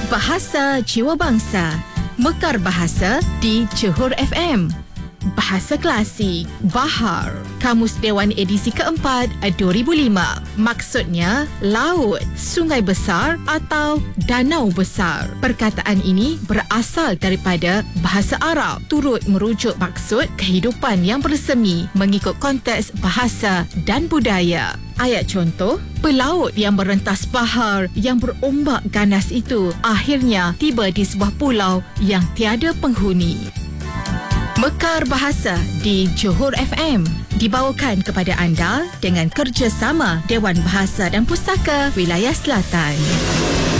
Bahasa Jiwa Bangsa, Mekar Bahasa di Johor FM. Bahasa Klasik, Bahar, Kamus Dewan edisi keempat 2005. Maksudnya, laut, sungai besar atau danau besar. Perkataan ini berasal daripada bahasa Arab, turut merujuk maksud kehidupan yang bersemi mengikut konteks bahasa dan budaya. Ayat contoh, pelaut yang merentas bahar yang berombak ganas itu akhirnya tiba di sebuah pulau yang tiada penghuni. Mekar Bahasa di Johor FM dibawakan kepada anda dengan kerjasama Dewan Bahasa dan Pustaka Wilayah Selatan.